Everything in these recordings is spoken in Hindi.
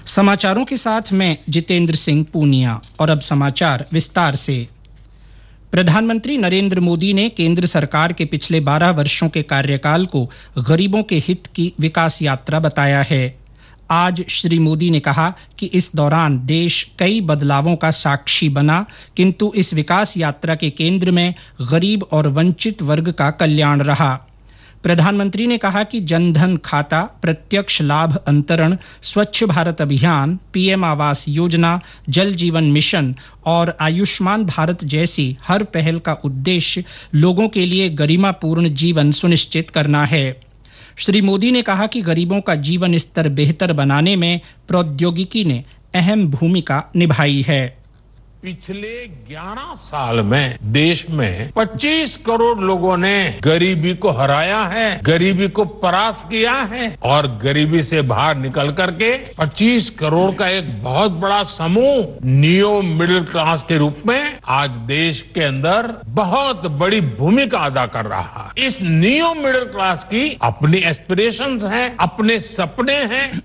समाचारों के साथ मैं जितेंद्र सिंह पूनिया। और अब समाचार विस्तार से। प्रधानमंत्री नरेंद्र मोदी ने केंद्र सरकार के पिछले 12 वर्षों के कार्यकाल को गरीबों के हित की विकास यात्रा बताया है। आज श्री मोदी ने कहा कि इस दौरान देश कई बदलावों का साक्षी बना, किंतु इस विकास यात्रा के केंद्र में गरीब और वंचित वर्ग का कल्याण रहा। प्रधानमंत्री ने कहा कि जनधन खाता, प्रत्यक्ष लाभ अंतरण, स्वच्छ भारत अभियान, पीएम आवास योजना, जल जीवन मिशन और आयुष्मान भारत जैसी हर पहल का उद्देश्य लोगों के लिए गरिमापूर्ण जीवन सुनिश्चित करना है। श्री मोदी ने कहा कि गरीबों का जीवन स्तर बेहतर बनाने में प्रौद्योगिकी ने अहम भूमिका निभाई है। पिछले 11 साल में देश में 25 करोड़ लोगों ने गरीबी को हराया है, गरीबी को परास्त किया है और गरीबी से बाहर निकल करके 25 करोड़ का एक बहुत बड़ा समूह नियो मिडिल क्लास के रूप में आज देश के अंदर बहुत बड़ी भूमिका अदा कर रहा है। इस नियो मिडिल क्लास की अपनी एस्पिरेशंस हैं, अपने सपने हैं।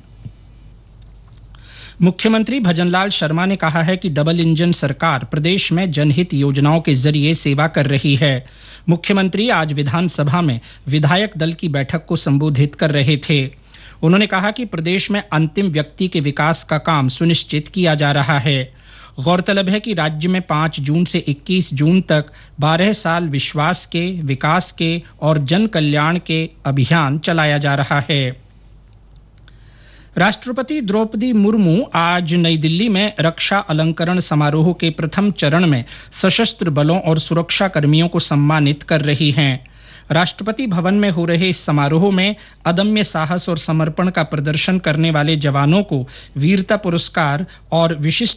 मुख्यमंत्री भजनलाल शर्मा ने कहा है कि डबल इंजन सरकार प्रदेश में जनहित योजनाओं के जरिए सेवा कर रही है। मुख्यमंत्री आज विधानसभा में विधायक दल की बैठक को संबोधित कर रहे थे। उन्होंने कहा कि प्रदेश में अंतिम व्यक्ति के विकास का काम सुनिश्चित किया जा रहा है। गौरतलब है कि राज्य में 5 जून से 21 जून तक 12 साल विश्वास के, विकास के और जन कल्याण के अभियान चलाया जा रहा है। राष्ट्रपति द्रौपदी मुर्मू आज नई दिल्ली में रक्षा अलंकरण समारोह के प्रथम चरण में सशस्त्र बलों और सुरक्षा कर्मियों को सम्मानित कर रही हैं। राष्ट्रपति भवन में हो रहे इस समारोह में अदम्य साहस और समर्पण का प्रदर्शन करने वाले जवानों को वीरता पुरस्कार और विशिष्ट